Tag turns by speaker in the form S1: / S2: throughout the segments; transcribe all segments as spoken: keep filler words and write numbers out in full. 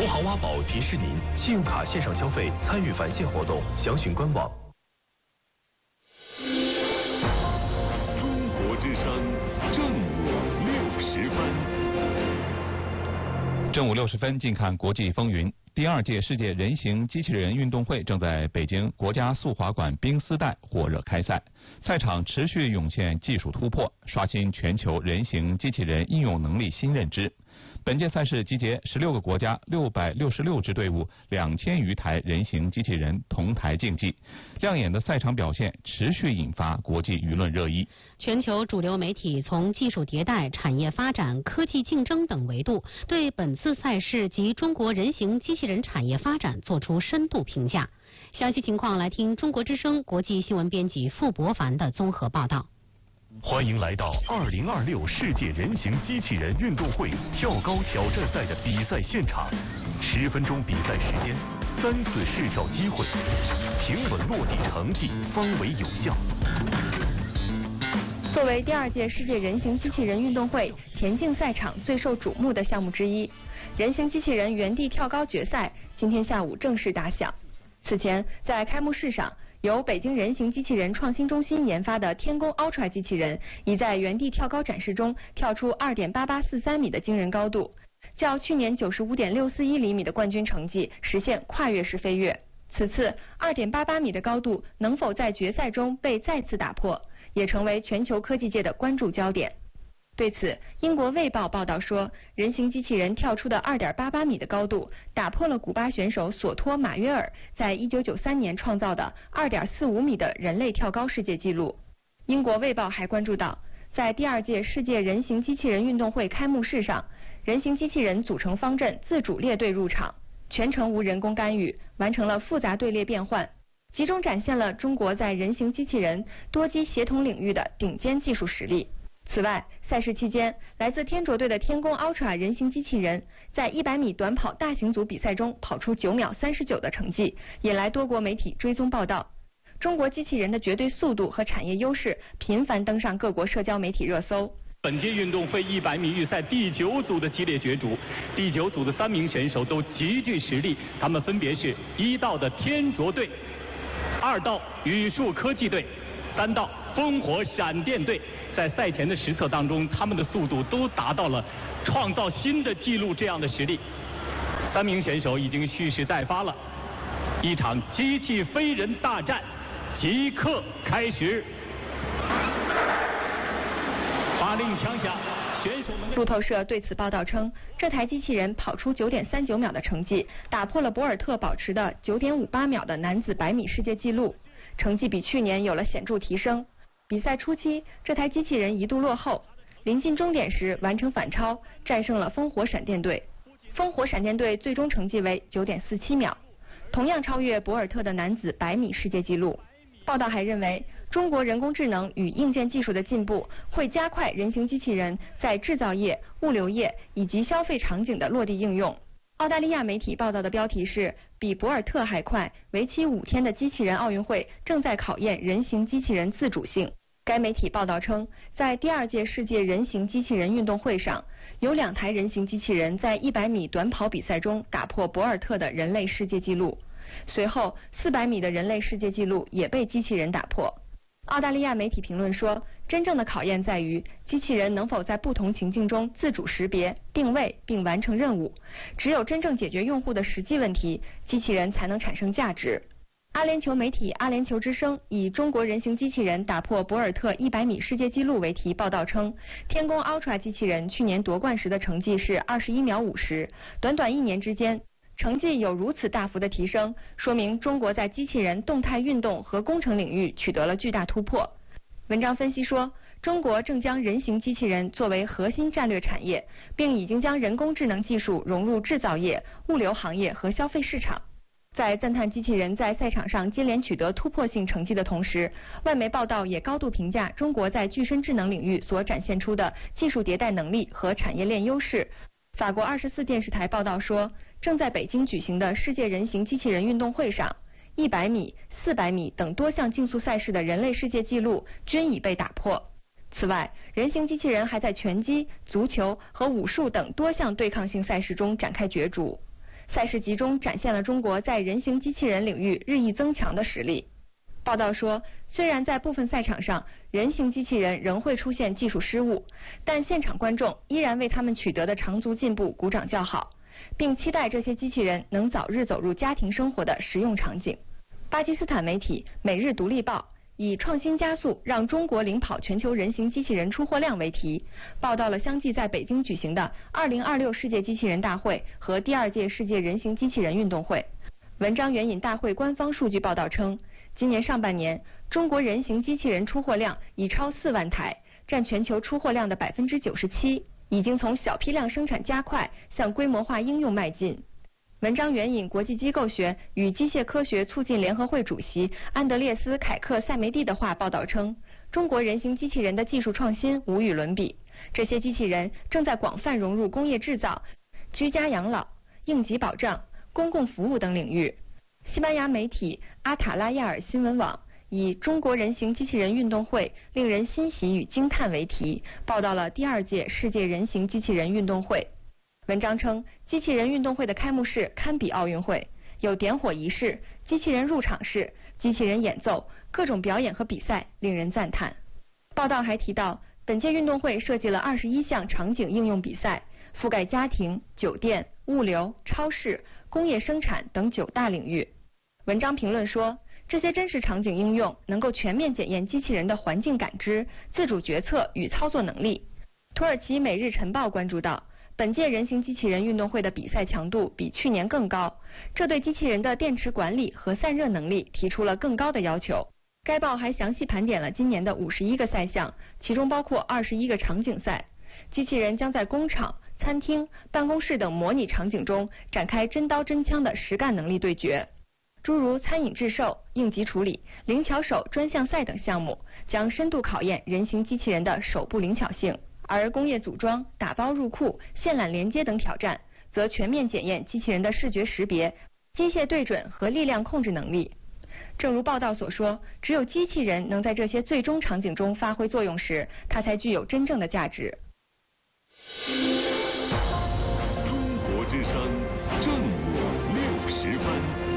S1: 投行挖宝提示您，信用卡线上消费参与返现活动，详询官网。
S2: 中国之声正午六十分。
S3: 正午六十分，近看国际风云。第二届世界人形机器人运动会正在北京国家速滑馆冰丝带火热开赛，赛场持续涌现技术突破，刷新全球人形机器人应用能力新认知。本届赛事集结十六个国家六百六十六支队伍，两千余台人形机器人同台竞技，亮眼的赛场表现持续引发国际舆论热议。
S4: 全球主流媒体从技术迭代、产业发展、科技竞争等维度，对本次赛事及中国人形机器人产业发展作出深度评价。详细情况来听中国之声国际新闻编辑傅博凡的综合报道。
S1: 欢迎来到二零二六世界人形机器人运动会跳高挑战赛的比赛现场。十分钟比赛时间，三次试跳机会，平稳落地成绩方为有效。
S5: 作为第二届世界人形机器人运动会田径赛场最受瞩目的项目之一，人形机器人原地跳高决赛今天下午正式打响。此前，在开幕式上，由北京人形机器人创新中心研发的天宫 Ultra 机器人已在原地跳高展示中跳出 二点八八四三米的惊人高度，较去年 九十五点六四一厘米的冠军成绩实现跨越式飞跃。此次 二点八八米的高度能否在决赛中被再次打破，也成为全球科技界的关注焦点。对此，英国《卫报》报道说，人形机器人跳出的 二点八八米的高度，打破了古巴选手索托马约尔在一九九三年创造的 二点四五米的人类跳高世界纪录。英国《卫报》还关注到，在第二届世界人形机器人运动会开幕式上，人形机器人组成方阵自主列队入场，全程无人工干预，完成了复杂队列变换，集中展现了中国在人形机器人多机协同领域的顶尖技术实力。此外，赛事期间，来自天卓队的天宫 Ultra 人形机器人在一百米短跑大型组比赛中跑出九秒三十九的成绩，引来多国媒体追踪报道。中国机器人的绝对速度和产业优势频繁登上各国社交媒体热搜。
S6: 本届运动会一百米预赛第九组的激烈角逐，第九组的三名选手都极具实力，他们分别是一道的天卓队，二道宇树科技队，三道烽火闪电队。在赛前的实测当中，他们的速度都达到了创造新的纪录这样的实力。三名选手已经蓄势待发了，一场机器飞人大战即刻开始。发令枪响，选手们。
S5: 路透社对此报道称，这台机器人跑出 九点三九秒的成绩，打破了博尔特保持的 九点五八秒的男子百米世界纪录，成绩比去年有了显著提升。比赛初期，这台机器人一度落后，临近终点时完成反超，战胜了烽火闪电队。烽火闪电队最终成绩为 九点四七秒，同样超越博尔特的男子百米世界纪录。报道还认为，中国人工智能与硬件技术的进步会加快人形机器人在制造业、物流业以及消费场景的落地应用。澳大利亚媒体报道的标题是“比博尔特还快，为期五天的机器人奥运会正在考验人形机器人自主性”。该媒体报道称，在第二届世界人形机器人运动会上，有两台人形机器人在一百米短跑比赛中打破博尔特的人类世界纪录，随后四百米的人类世界纪录也被机器人打破。澳大利亚媒体评论说，真正的考验在于机器人能否在不同情境中自主识别、定位并完成任务。只有真正解决用户的实际问题，机器人才能产生价值。阿联酋媒体阿联酋之声以中国人形机器人打破博尔特一百米世界纪录为题报道称，天宫 Ultra 机器人去年夺冠时的成绩是二十一秒五十，短短一年之间成绩有如此大幅的提升，说明中国在机器人动态运动和工程领域取得了巨大突破。文章分析说，中国正将人形机器人作为核心战略产业，并已经将人工智能技术融入制造业、物流行业和消费市场。在赞叹机器人在赛场上接连取得突破性成绩的同时，外媒报道也高度评价中国在具身智能领域所展现出的技术迭代能力和产业链优势。法国二十四电视台报道说，正在北京举行的世界人形机器人运动会上，一百米、四百米等多项竞速赛事的人类世界纪录均已被打破。此外，人形机器人还在拳击、足球和武术等多项对抗性赛事中展开角逐。 赛事集中展现了中国在人形机器人领域日益增强的实力。报道说，虽然在部分赛场上人形机器人仍会出现技术失误，但现场观众依然为他们取得的长足进步鼓掌叫好，并期待这些机器人能早日走入家庭生活的实用场景。巴基斯坦媒体《每日独立报》以创新加速让中国领跑全球人形机器人出货量为题，报道了相继在北京举行的二零二六世界机器人大会和第二届世界人形机器人运动会。文章援引大会官方数据报道称，今年上半年，中国人形机器人出货量已超四万台，占全球出货量的百分之九十七，已经从小批量生产加快向规模化应用迈进。文章援引国际机构学与机械科学促进联合会主席安德烈斯·凯克塞梅蒂的话报道称，中国人形机器人的技术创新无与伦比，这些机器人正在广泛融入工业制造、居家养老、应急保障、公共服务等领域。西班牙媒体阿塔拉亚尔新闻网以中国人形机器人运动会令人欣喜与惊叹为题，报道了第二届世界人形机器人运动会。文章称，机器人运动会的开幕式堪比奥运会，有点火仪式、机器人入场式、机器人演奏，各种表演和比赛令人赞叹。报道还提到，本届运动会设计了二十一项场景应用比赛，覆盖家庭、酒店、物流、超市、工业生产等九大领域。文章评论说，这些真实场景应用能够全面检验机器人的环境感知、自主决策与操作能力。土耳其《每日晨报》关注到，本届人形机器人运动会的比赛强度比去年更高，这对机器人的电池管理和散热能力提出了更高的要求。该报还详细盘点了今年的五十一个赛项，其中包括二十一个场景赛。机器人将在工厂、餐厅、办公室等模拟场景中展开真刀真枪的实干能力对决。诸如餐饮制售、应急处理、灵巧手专项赛等项目将深度考验人形机器人的手部灵巧性。而工业组装、打包入库、线缆连接等挑战，则全面检验机器人的视觉识别、机械对准和力量控制能力。正如报道所说，只有机器人能在这些最终场景中发挥作用时，它才具有真正的价值。
S2: 中国之声，正午六十分。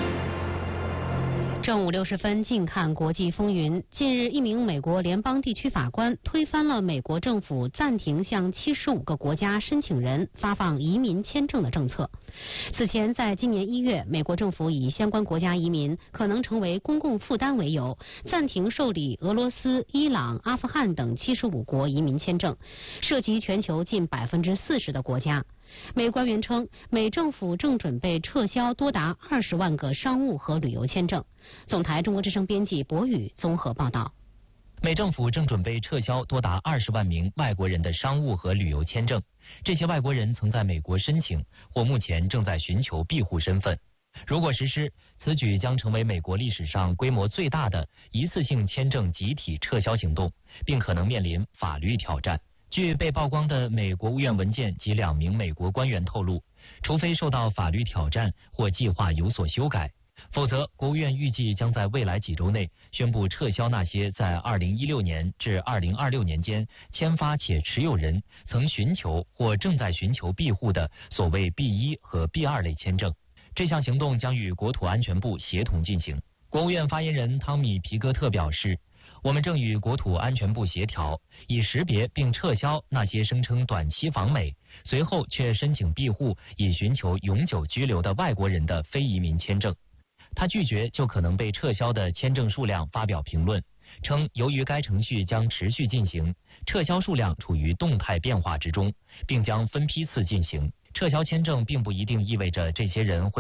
S4: 正午六十分，近看国际风云。近日，一名美国联邦地区法官推翻了美国政府暂停向七十五个国家申请人发放移民签证的政策。此前，在今年一月，美国政府以相关国家移民可能成为公共负担为由，暂停受理俄罗斯、伊朗、阿富汗等七十五国移民签证，涉及全球近百分之四十的国家。美官员称，美政府正准备撤销多达二十万个商务和旅游签证。总台中国之声编辑博宇综合报道。
S7: 美政府正准备撤销多达二十万名外国人的商务和旅游签证，这些外国人曾在美国申请，或目前正在寻求庇护身份。如果实施，此举将成为美国历史上规模最大的一次性签证集体撤销行动，并可能面临法律挑战。据被曝光的美国务院文件及两名美国官员透露，除非受到法律挑战或计划有所修改，否则国务院预计将在未来几周内宣布撤销那些在二零一六年至二零二六年间签发且持有人曾寻求或正在寻求庇护的所谓 B 一 和 B 二 类签证。这项行动将与国土安全部协同进行。国务院发言人汤米·皮格特表示，我们正与国土安全部协调，以识别并撤销那些声称短期访美，随后却申请庇护以寻求永久居留的外国人的非移民签证。他拒绝就可能被撤销的签证数量发表评论，称由于该程序将持续进行，撤销数量处于动态变化之中，并将分批次进行。撤销签证并不一定意味着这些人会